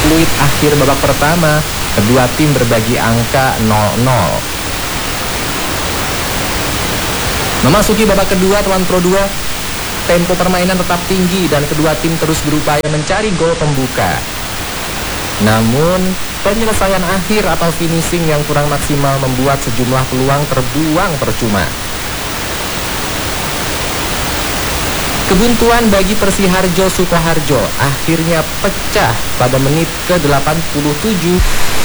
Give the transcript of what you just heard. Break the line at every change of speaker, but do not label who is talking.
fluid akhir babak pertama, kedua tim berbagi angka 0-0. Memasuki babak kedua Tuan Pro 2, tempo permainan tetap tinggi dan kedua tim terus berupaya mencari gol pembuka. Namun, penyelesaian akhir atau finishing yang kurang maksimal membuat sejumlah peluang terbuang percuma. Kebuntuan bagi Persiharjo Sukoharjo akhirnya pecah pada menit ke-87